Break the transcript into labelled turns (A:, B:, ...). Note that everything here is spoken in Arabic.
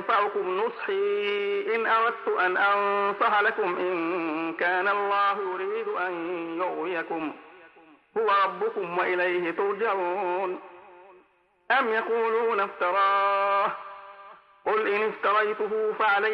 A: ينفعكم نصحي إن أردت أن أنصح لكم إن كان الله يريد أن يغويكم هو ربكم وإليه ترجعون. أم يقولون افتراه قل إن افتريته فعلي